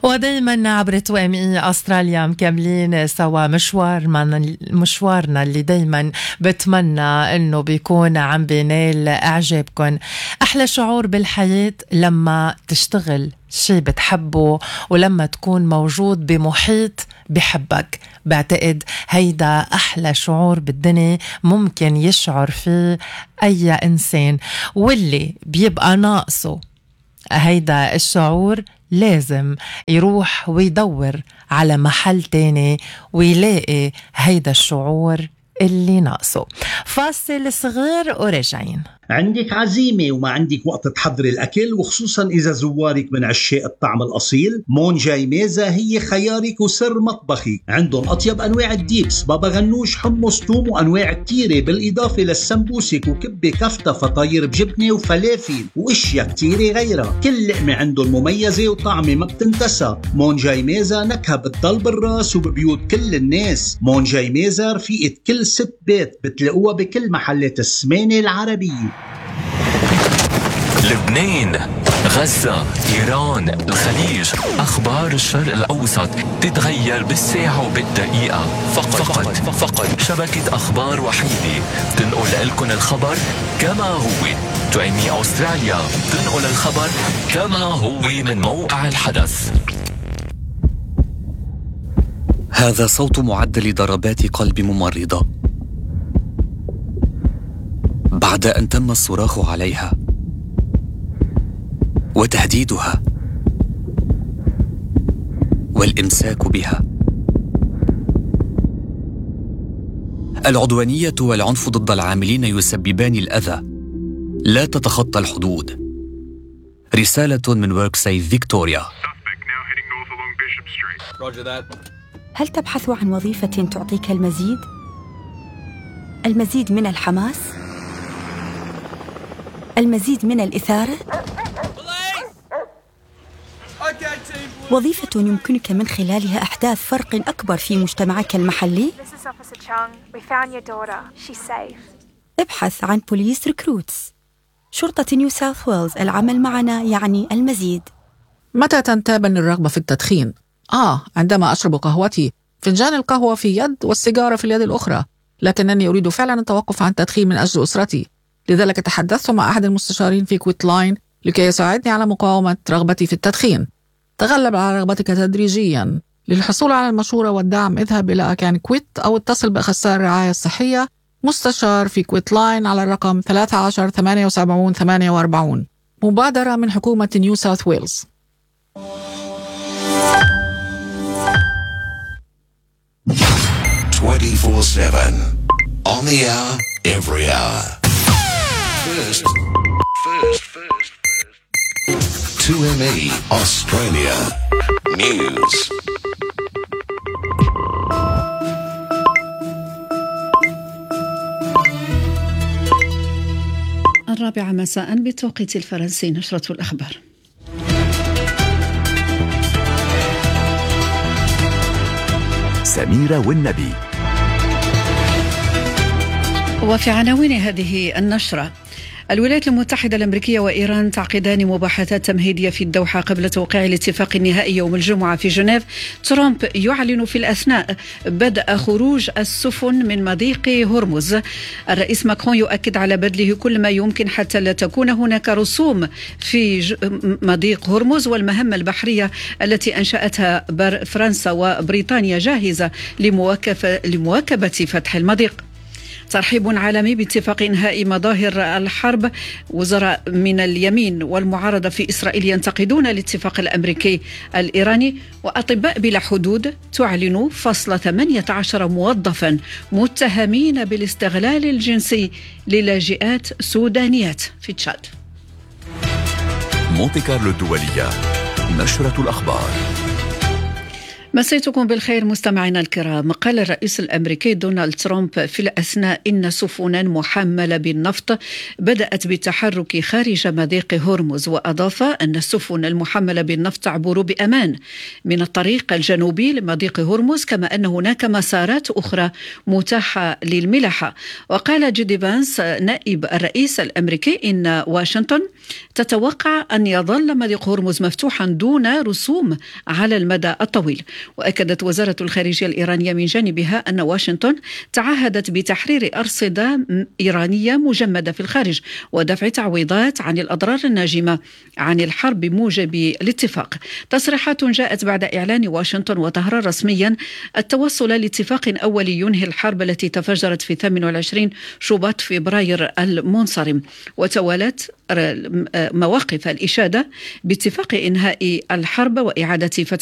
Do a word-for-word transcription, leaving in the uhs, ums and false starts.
ودايما عبر تو ام اي استراليا مكملين سوا مشوار من مشوارنا اللي دايما بتمنى انه بيكون عم بينال اعجابكم. احلى شعور بالحياة لما تشتغل شيء بتحبه ولما تكون موجود بمحيط بحبك. بعتقد هيدا أحلى شعور بالدنيا ممكن يشعر فيه أي إنسان، واللي بيبقى ناقصه هيدا الشعور لازم يروح ويدور على محل تاني ويلاقي هيدا الشعور اللي ناقصه. فاصل صغير ورجعين. عندك عزيمة وما عندك وقت تحضري الأكل، وخصوصا إذا زوارك من عشاق الطعم الأصيل، مونجاي ميزة هي خيارك وسر مطبخك. عندهم أطيب أنواع الديبس، بابا غنوش، حمص، توم وأنواع كتيرة، بالإضافة للسمبوسك وكبة كفتة فطاير بجبنة وفلافل وإشياء كتيرة غيرها. كل لقمة عندهم مميزة وطعمة ما بتنتسى. مونجاي ميزة نكهة بتضل بالراس وببيوت كل الناس. مونجاي ميزة رفيقة كل ست بيت، بتلاقوها بكل محلات السمانة العربية. لبنان، غزة، إيران، الخليج، أخبار الشرق الأوسط تتغير بالساعة وبالدقيقة. فقط فقط, فقط شبكة أخبار وحيدة تنقل لكم الخبر كما هو. تو ام اي أستراليا تنقل الخبر كما هو من موقع الحدث. هذا صوت معدل ضربات قلب ممرضة بعد أن تم الصراخ عليها وتهديدها والإمساك بها. العدوانية والعنف ضد العاملين يسببان الأذى، لا تتخطى الحدود. رسالة من وركسيف فيكتوريا. هل تبحث عن وظيفة تعطيك المزيد؟ المزيد من الحماس؟ المزيد من الإثارة؟ وظيفة يمكنك من خلالها إحداث فرق أكبر في مجتمعك المحلي؟ ابحث عن بوليس ريكروتس، شرطة نيو ساوث ويلز. العمل معنا يعني المزيد. متى تنتابني الرغبة في التدخين؟ آه عندما أشرب قهوتي، فنجان القهوة في يد والسيجارة في اليد الأخرى. لكنني أريد فعلا التوقف عن التدخين من أجل أسرتي، لذلك تحدثت مع أحد المستشارين في كويت لاين لكي يساعدني على مقاومة رغبتي في التدخين. تغلب على رغبتك تدريجيا. للحصول على المشورة والدعم اذهب إلى أكان كويت أو اتصل بأخصائي الرعاية الصحية مستشار في كويت لاين على الرقم ثلاثة عشر ثمانية وسبعين ثمانية وأربعين. مبادرة من حكومة نيو ساوث ويلز. twenty-four seven on the hour, every hour. First, first, first, first. two M E Australia News. الرابعة مساء بتوقيت الفرنسي. نشرة الأخبار. سميرة والنبي. وفي عناوين هذه النشرة: الولايات المتحدة الأمريكية وإيران تعقدان مباحثات تمهيدية في الدوحة قبل توقيع الاتفاق النهائي يوم الجمعة في جنيف. ترامب يعلن في الأثناء بدء خروج السفن من مضيق هرمز. الرئيس ماكرون يؤكد على بذله كل ما يمكن حتى لا تكون هناك رسوم في مضيق هرمز، والمهمة البحرية التي أنشأتها فرنسا وبريطانيا جاهزة لمواكبة فتح المضيق. ترحيب عالمي باتفاق إنهاء مظاهر الحرب. وزراء من اليمين والمعارضة في إسرائيل ينتقدون الاتفاق الأمريكي الإيراني. وأطباء بلا حدود تعلن فصل ثمانية عشر موظفا متهمين بالاستغلال الجنسي للاجئات سودانيات في تشاد. مونتي كارلو الدولية. نشرة الأخبار. مسيتكم بالخير مستمعينا الكرام. قال الرئيس الأمريكي دونالد ترامب في الأثناء إن سفنا محملة بالنفط بدأت بالتحرك خارج مضيق هرمز، وأضاف أن السفن المحملة بالنفط تعبر بأمان من الطريق الجنوبي لمضيق هرمز، كما أن هناك مسارات أخرى متاحة للملاحة. وقال جيدي فانس نائب الرئيس الأمريكي إن واشنطن تتوقع أن يظل مضيق هرمز مفتوحا دون رسوم على المدى الطويل. وأكدت وزارة الخارجية الإيرانية من جانبها أن واشنطن تعهدت بتحرير أرصدة إيرانية مجمدة في الخارج ودفع تعويضات عن الأضرار الناجمة عن الحرب بموجب الاتفاق. تصريحات جاءت بعد إعلان واشنطن وطهران رسميا التوصل لاتفاق أولي ينهي الحرب التي تفجرت في ثمانية وعشرين شباط فبراير المنصرم، وتوالت مواقف الإشادة باتفاق إنهاء الحرب وإعادة فتح